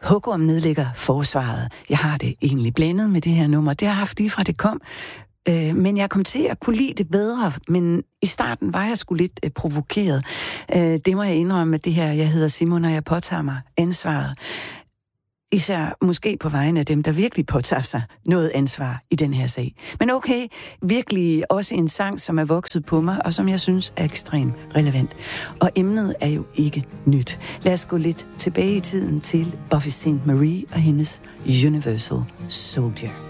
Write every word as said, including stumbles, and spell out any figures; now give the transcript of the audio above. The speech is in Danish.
Hugorm nedlægger forsvaret. Jeg har det egentlig blandet med det her nummer. Det har jeg haft lige fra det kom. Øh, men jeg kom til at kunne lide det bedre. Men i starten var jeg sgu lidt øh, provokeret. Øh, det må jeg indrømme, at det her, jeg hedder Simon, og jeg påtager mig ansvaret. Især måske på vegne af dem, der virkelig påtager sig noget ansvar i den her sag. Men okay, virkelig også en sang, som er vokset på mig, og som jeg synes er ekstremt relevant. Og emnet er jo ikke nyt. Lad os gå lidt tilbage i tiden til Buffy Sainte-Marie og hendes Universal Soldier.